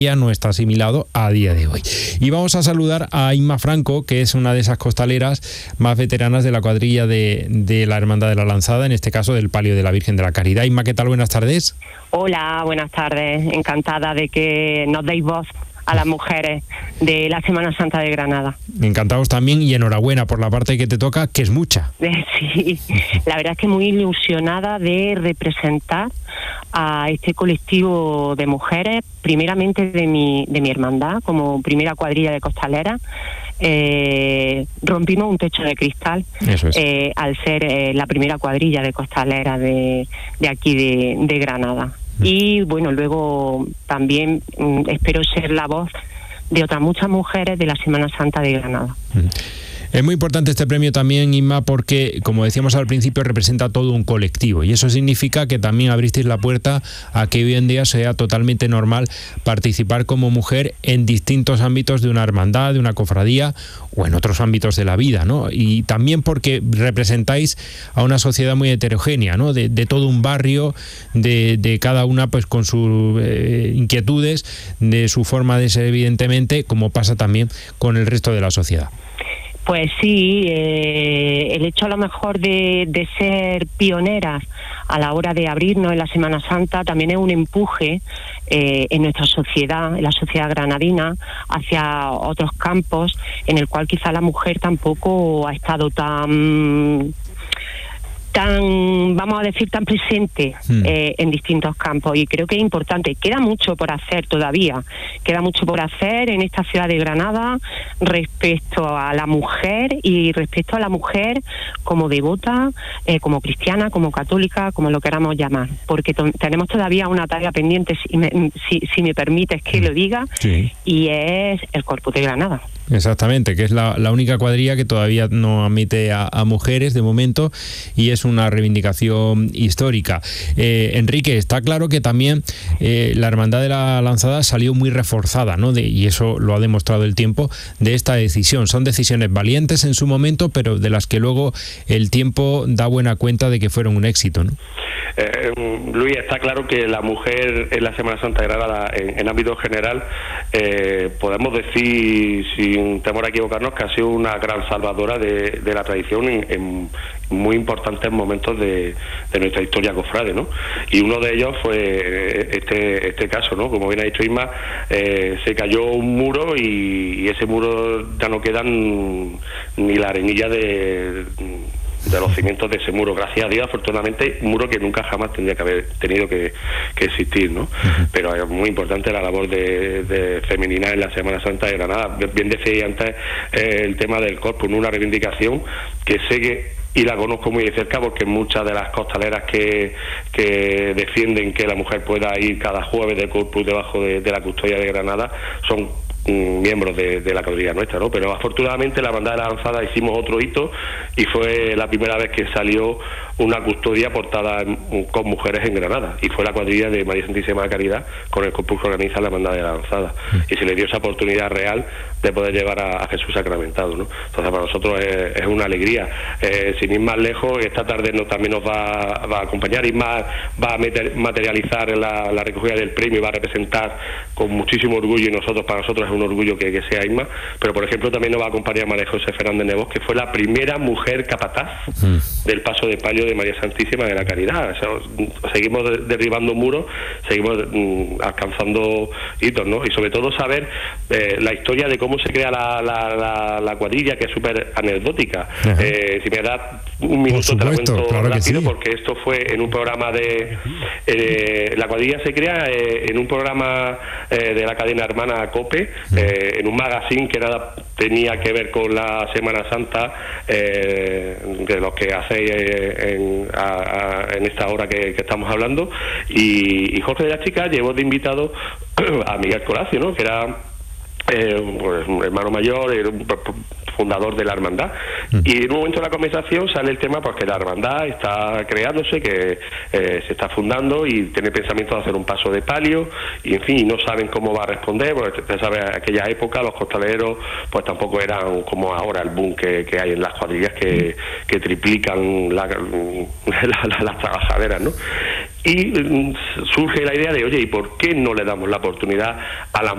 ya no está asimilado a día de hoy. Y vamos a saludar a Inma Franco, que es una de esas costaleras más veteranas de la cuadrilla de la Hermandad de la Lanzada, en este caso del Palio de la Virgen de la Caridad. Inma, ¿qué tal? Buenas tardes. Hola, buenas tardes. Encantada de que nos deis voz a las mujeres de la Semana Santa de Granada. Encantados también y enhorabuena por la parte que te toca, que es mucha. Sí, la verdad es que muy ilusionada de representar a este colectivo de mujeres, primeramente de mi hermandad, como primera cuadrilla de costaleras. Rompimos un techo de cristal. Eso es. Al ser la primera cuadrilla de costaleras de aquí de Granada. Y bueno, luego también espero ser la voz de otras muchas mujeres de la Semana Santa de Granada. Es muy importante este premio también, Inma, porque, como decíamos al principio, representa todo un colectivo, y eso significa que también abristeis la puerta a que hoy en día sea totalmente normal participar como mujer en distintos ámbitos de una hermandad, de una cofradía o en otros ámbitos de la vida, ¿no? Y también porque representáis a una sociedad muy heterogénea, ¿no? De todo un barrio, de cada una pues con sus inquietudes, de su forma de ser, evidentemente, como pasa también con el resto de la sociedad. Pues sí, el hecho a lo mejor de ser pioneras a la hora de abrirnos en la Semana Santa también es un empuje en nuestra sociedad, en la sociedad granadina, hacia otros campos en el cual quizá la mujer tampoco ha estado tan, vamos a decir, tan presente en distintos campos, y creo que es importante. Queda mucho por hacer todavía, queda mucho por hacer en esta ciudad de Granada respecto a la mujer, y respecto a la mujer como devota, como cristiana, como católica, como lo queramos llamar, porque tenemos todavía una tarea pendiente, si me permites que lo diga, sí. Y es el Corpus de Granada. Exactamente, que es la única cuadrilla que todavía no admite a mujeres de momento, y es una reivindicación histórica. Enrique, está claro que también la Hermandad de la Lanzada salió muy reforzada, ¿no? Y eso lo ha demostrado el tiempo, de esta decisión. Son decisiones valientes en su momento, pero de las que luego el tiempo da buena cuenta de que fueron un éxito, ¿no? Luis, está claro que la mujer en la Semana Santa de Granada, en ámbito general, podemos decir sin temor a equivocarnos que ha sido una gran salvadora de la tradición en muy importantes momentos de nuestra historia cofrade, ¿no? Y uno de ellos fue este caso, ¿no? Como bien ha dicho Isma, se cayó un muro y ese muro ya no quedan ni la arenilla de los cimientos de ese muro. Gracias a Dios, afortunadamente, un muro que nunca jamás tendría que haber tenido que existir, ¿no? Pero es muy importante la labor de femenina en la Semana Santa de Granada. Bien decía antes el tema del Corpus, ¿no? Una reivindicación que sé que, y la conozco muy de cerca, porque muchas de las costaleras que defienden que la mujer pueda ir cada jueves de Corpus debajo de la custodia de Granada son miembros de la cuadrilla nuestra, ¿no? Pero afortunadamente la Hermandad de la Lanzada hicimos otro hito, y fue la primera vez que salió una custodia portada con mujeres en Granada, y fue la cuadrilla de María Santísima de Caridad con el Corpus que organiza la Hermandad de la Lanzada, y se le dio esa oportunidad real de poder llevar a Jesús sacramentado, ¿no? Entonces para nosotros es una alegría. Sin ir más lejos, esta tarde también nos va a acompañar, y más va a materializar la recogida del premio, y va a representar con muchísimo orgullo, y para nosotros es un orgullo que sea Isma, pero por ejemplo también nos va a acompañar María José Fernández Nevos, que fue la primera mujer capataz del paso de palio de María Santísima de la Caridad. O sea, seguimos derribando muros, seguimos alcanzando hitos, ¿no? Y sobre todo saber la historia de cómo se crea la cuadrilla, que es súper anecdótica. Si me da un minuto, te lo cuento claro rápido, sí. Porque esto fue en un programa la cuadrilla se crea en un programa de la cadena hermana COPE, en un magazine que nada tenía que ver con la Semana Santa, de los que hacéis en esta hora que estamos hablando, y Jorge de la Chica llevó de invitado a Miguel Colacio, ¿no? Que era pues un hermano mayor, un fundador de la hermandad, y en un momento de la conversación sale el tema porque la hermandad está creándose, que se está fundando y tiene pensamiento de hacer un paso de palio, y en fin, y no saben cómo va a responder, porque usted sabe, en aquella época los costaleros pues tampoco eran como ahora el boom que hay en las cuadrillas que triplican las trabajaderas, ¿no? Y surge la idea de, oye, ¿y por qué no le damos la oportunidad a las